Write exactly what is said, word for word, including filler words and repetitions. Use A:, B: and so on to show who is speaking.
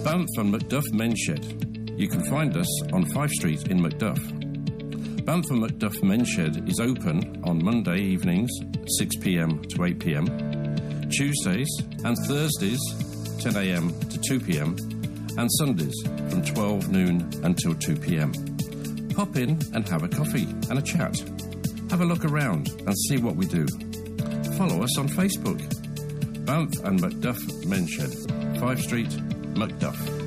A: Banff and Macduff Men's Shed. You can find us on Fife Street in Macduff. Banff and Macduff Men's Shed is open on Monday evenings, six p m to eight p m, Tuesdays and Thursdays, ten a m to two p m, and Sundays from twelve noon until two p m. Pop in and have a coffee and a chat. Have a look around and see what we do. Follow us on Facebook. Banff and Macduff Men's Shed, Fife Street, Macduff.